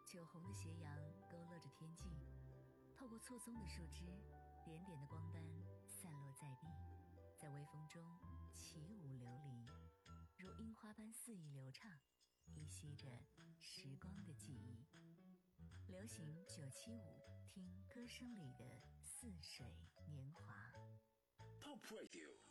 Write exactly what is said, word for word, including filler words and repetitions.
酒红的斜阳勾勒着天际，透过错综的树枝，点点的光斑散落在地，在微风中起舞流离，如樱花般肆意流畅，依稀着时光的记忆。流行九七五，听歌声里的似水年华。 Top Radio